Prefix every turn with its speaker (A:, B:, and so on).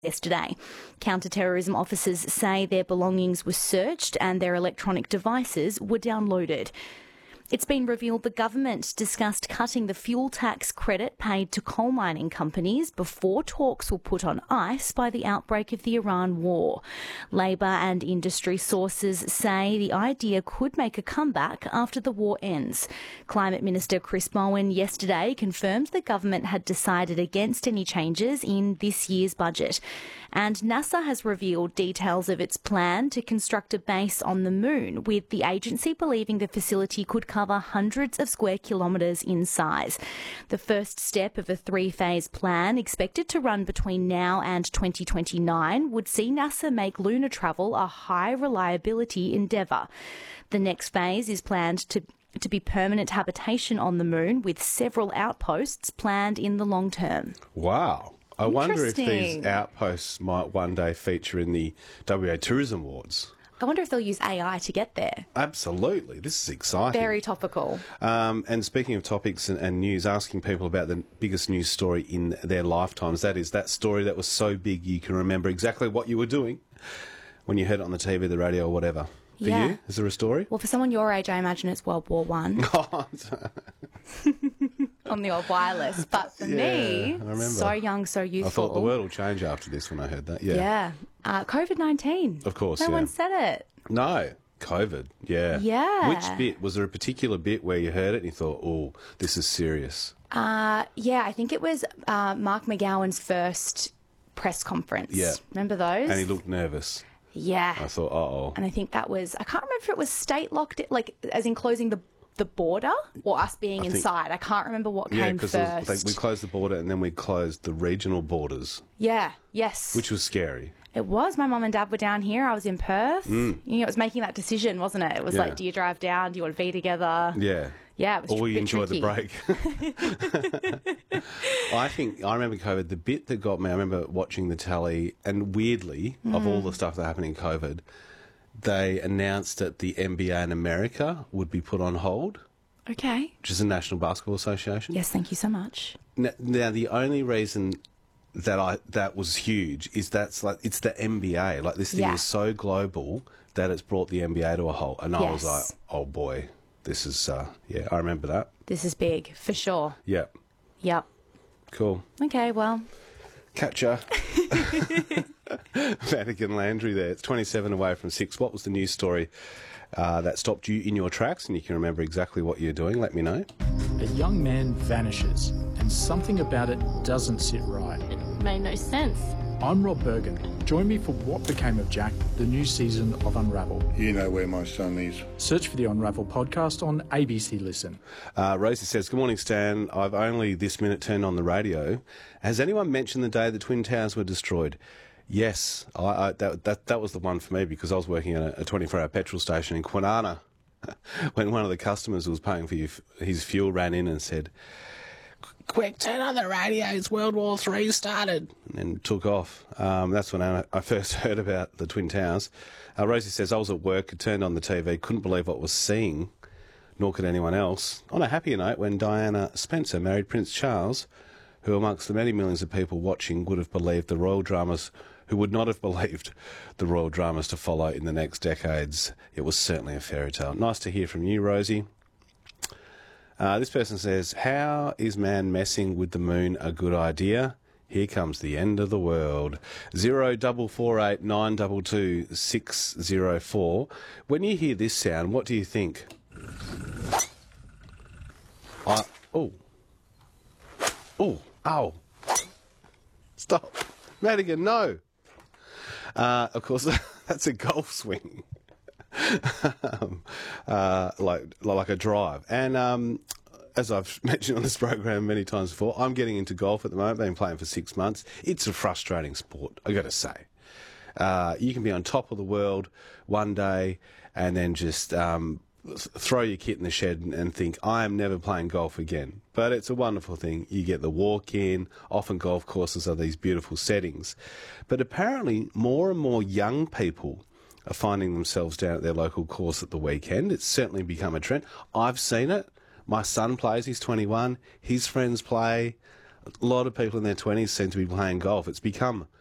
A: yesterday. Counter-terrorism officers say their belongings were searched and their electronic devices were downloaded. It's been revealed the government discussed cutting the fuel tax credit paid to coal mining companies before talks were put on ice by the outbreak of the Iran war. Labor and industry sources say the idea could make a comeback after the war ends. Climate Minister Chris Bowen yesterday confirmed the government had decided against any changes in this year's budget. And NASA has revealed details of its plan to construct a base on the moon, with the agency believing the facility could cover hundreds of square kilometres in size. The first step of a three-phase plan, expected to run between now and 2029, would see NASA make lunar travel a high-reliability endeavour. The next phase is planned to be permanent habitation on the moon, with several outposts planned in the long term.
B: Wow. I wonder if these outposts might one day feature in the WA Tourism Awards.
A: I wonder if they'll use AI to get there.
B: Absolutely. This is exciting.
A: Very topical.
B: And speaking of topics and news, asking people about the biggest news story in their lifetimes. That is that story that was so big you can remember exactly what you were doing when you heard it on the TV, the radio or whatever. For you, is there a story?
A: Well, for someone your age, I imagine it's World War One. On the old wireless. But for me, so young, so youthful.
B: I thought the world will change after this when I heard that. Yeah.
A: COVID-19.
B: Of course,
A: No one said it.
B: No. COVID, yeah.
A: Yeah.
B: Which bit? Was there a particular bit where you heard it and you thought, oh, this is serious?
A: I think it was Mark McGowan's first press conference.
B: Yeah.
A: Remember those?
B: And he looked nervous.
A: Yeah.
B: I thought, uh-oh.
A: And I think that was, I can't remember if it was state locked, like as in closing the border or us being inside. I can't remember what came first.
B: Yeah, because we closed the border and then we closed the regional borders.
A: Yeah, yes.
B: Which was scary.
A: It was. My mum and dad were down here. I was in Perth. You know, it was making that decision, wasn't it? It was like, do you drive down? Do you want to be together?
B: Yeah.
A: Yeah, it was
B: or you enjoy
A: tricky.
B: the break. I remember COVID, the bit that got me, I remember watching the tally, and weirdly, of all the stuff that happened in COVID, they announced that the NBA in America would be put on hold.
A: Okay.
B: Which is the National Basketball Association.
A: Yes, thank you so much.
B: Now the only reason that was huge is it's the NBA. Like, this thing is so global that it's brought the NBA to a halt. And I was like, oh boy, this is, I remember that.
A: This is big, for sure.
B: Yep.
A: Yep.
B: Cool.
A: Okay, well.
B: Catch ya. Vatican Landry there. It's 27 away from 6. What was the news story that stopped you in your tracks and you can remember exactly what you're doing? Let me know.
C: A young man vanishes and something about it doesn't sit right.
D: It made no sense.
C: I'm Rob Bergen. Join me for What Became of Jack, the new season of Unravel.
E: You know where my son is.
C: Search for the Unravel podcast on ABC Listen.
B: Rosie says, good morning, Stan. I've only this minute turned on the radio. Has anyone mentioned the day the Twin Towers were destroyed? Yes, that was the one for me, because I was working at a 24-hour petrol station in Kwinana when one of the customers who was paying for his fuel ran in and said, quick, turn on the radio, it's World War III started, and then took off. That's when I first heard about the Twin Towers. Rosie says, I was at work, turned on the TV, couldn't believe what I was seeing, nor could anyone else. On a happier note, when Diana Spencer married Prince Charles, who amongst the many millions of people watching would have believed the royal dramas, who would not have believed the royal dramas to follow in the next decades. It was certainly a fairy tale. Nice to hear from you, Rosie. This person says, how is man messing with the moon a good idea? Here comes the end of the world. 0448 922 604. When you hear this sound, what do you think? Ow. Stop. Madigan, no. Of course, that's a golf swing. like a drive. And as I've mentioned on this program many times before, I'm getting into golf at the moment. I've been playing for 6 months. It's a frustrating sport, I got to say. You can be on top of the world one day and then just throw your kit in the shed and think, I am never playing golf again. But it's a wonderful thing. You get the walk in. Often golf courses are these beautiful settings. But apparently more and more young people are finding themselves down at their local course at the weekend. It's certainly become a trend. I've seen it. My son plays, he's 21. His friends play. A lot of people in their 20s seem to be playing golf. It's become